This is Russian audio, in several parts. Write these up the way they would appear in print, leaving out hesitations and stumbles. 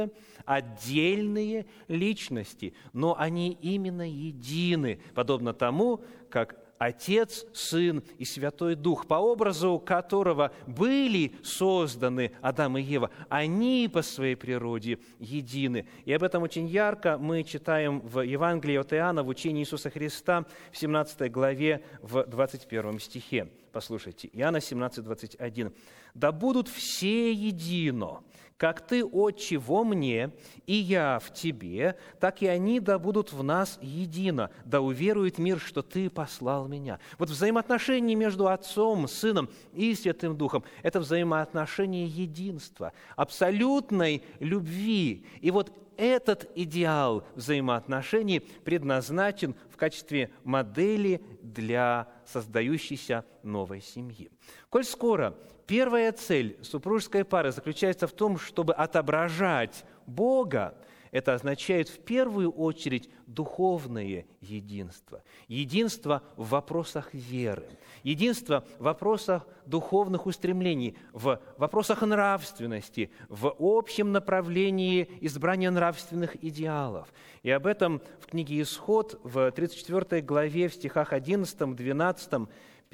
отдельные личности, но они именно едины, подобно тому, как Отец, Сын и Святой Дух, по образу которого были созданы Адам и Ева, они по своей природе едины. И об этом очень ярко мы читаем в Евангелии от Иоанна, в учении Иисуса Христа, в 17 главе, в 21 стихе. Послушайте, Иоанна 17, 21. «Да будут все едино, как Ты, Отче, во мне, и я в Тебе, так и они да будут в нас едино, да уверует мир, что Ты послал меня». Вот взаимоотношения между Отцом, Сыном и Святым Духом – это взаимоотношения единства, абсолютной любви. И вот этот идеал взаимоотношений предназначен в качестве модели для создающейся новой семьи. Коль скоро первая цель супружеской пары заключается в том, чтобы отображать Бога, это означает в первую очередь духовное единство. Единство в вопросах веры, единство в вопросах духовных устремлений, в вопросах нравственности, в общем направлении избрания нравственных идеалов. И об этом в книге «Исход» в 34 главе, в стихах 11, 12,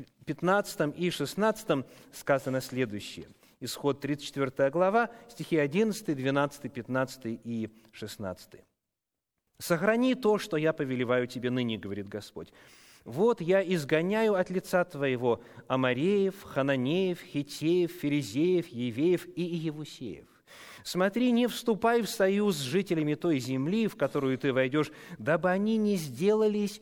15 и 16 сказано следующее. Исход, 34 глава, стихи 11, 12, 15 и 16. «Сохрани то, что я повелеваю тебе ныне, говорит Господь. Вот я изгоняю от лица твоего Амореев, Хананеев, Хиттеев, Ферезеев, Евеев и Иевусеев. Смотри, не вступай в союз с жителями той земли, в которую ты войдешь, дабы они не сделались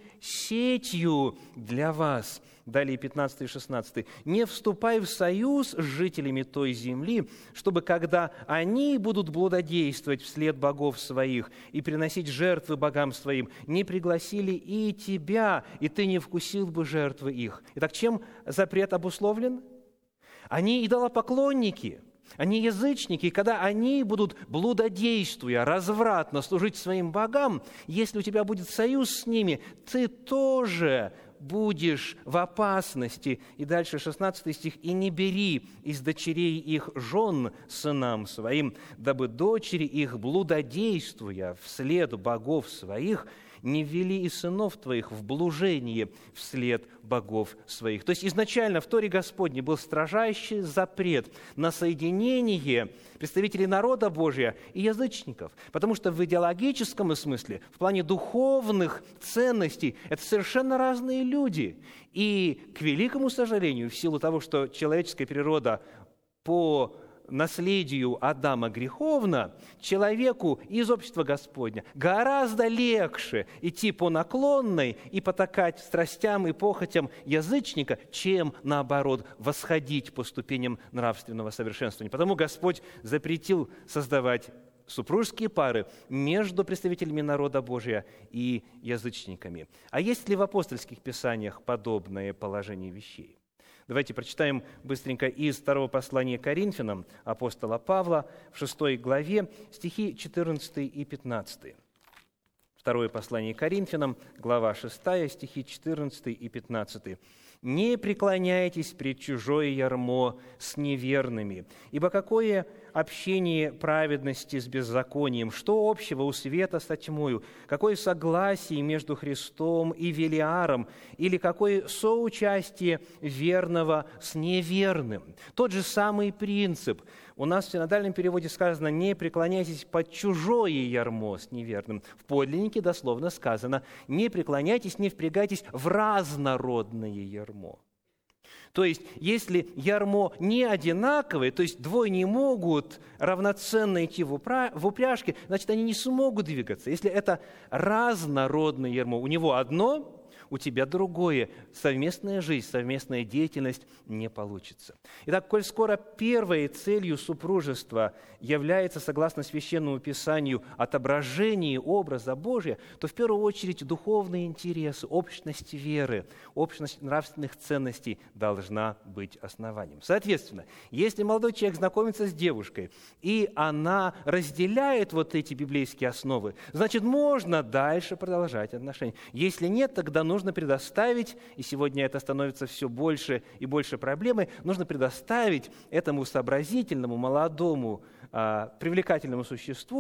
сетью для вас». Далее 15 и 16. «Не вступай в союз с жителями той земли, чтобы, когда они будут блудодействовать вслед богов своих и приносить жертвы богам своим, не пригласили и тебя, и ты не вкусил бы жертвы их». Итак, чем запрет обусловлен? Они идолопоклонники, они язычники, и когда они будут, блудодействуя, развратно служить своим богам, если у тебя будет союз с ними, ты тоже будешь в опасности. И дальше 16 стих. «И не бери из дочерей их жен сынам своим, дабы дочери их, блудодействуя вслед богов своих, не ввели и сынов твоих в блужение вслед богов своих». То есть изначально в Торе Господней был строжайший запрет на соединение представителей народа Божия и язычников, потому что в идеологическом смысле, в плане духовных ценностей, это совершенно разные люди. И, к великому сожалению, в силу того, что человеческая природа по наследию Адама греховно, человеку из общества Господня гораздо легче идти по наклонной и потакать страстям и похотям язычника, чем, наоборот, восходить по ступеням нравственного совершенствования. Потому Господь запретил создавать супружеские пары между представителями народа Божия и язычниками. А есть ли в апостольских писаниях подобное положение вещей? Давайте прочитаем быстренько из второго послания к Коринфянам апостола Павла в 6 главе, стихи 14 и 15. Второе послание к Коринфянам, глава 6, стихи 14 и 15. «Не преклоняйтесь пред чужое ярмо с неверными, ибо какое общение праведности с беззаконием, что общего у света со тьмою, какое согласие между Христом и Велиаром, или какое соучастие верного с неверным». Тот же самый принцип. У нас в синодальном переводе сказано «не преклоняйтесь под чужое ярмо с неверным». В подлиннике дословно сказано «не преклоняйтесь, не впрягайтесь в разнородное ярмо». То есть, если ярмо не одинаковое, то есть двое не могут равноценно идти в упряжке, значит, они не смогут двигаться. Если это разнородное ярмо, у него одно, у тебя другое. Совместная жизнь, совместная деятельность не получится. Итак, коль скоро первой целью супружества является, согласно Священному Писанию, отображение образа Божия, то в первую очередь духовные интересы, общность веры, общность нравственных ценностей должна быть основанием. Соответственно, если молодой человек знакомится с девушкой, и она разделяет вот эти библейские основы, значит, можно дальше продолжать отношения. Если нет, тогда нужно предоставить, и сегодня это становится все больше и больше проблемой, нужно предоставить этому сообразительному, молодому, привлекательному существу